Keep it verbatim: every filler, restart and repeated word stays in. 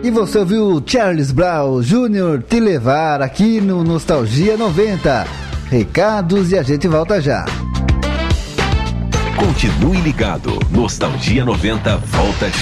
E você ouviu Charles Brown Júnior Te Levar aqui no Nostalgia noventa. Recados e a gente volta já. Continue ligado. Nostalgia noventa volta já.